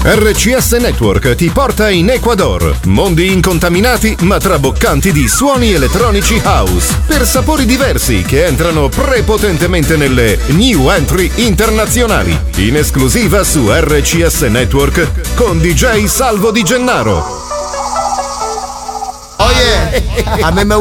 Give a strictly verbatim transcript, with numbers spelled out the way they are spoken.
R C S Network ti porta in Ecuador. Mondi incontaminati ma traboccanti di suoni elettronici house per sapori diversi che entrano prepotentemente nelle new entry internazionali. In esclusiva su R C S Network con D J Salvo Di Gennaro. Oh yeah! A me me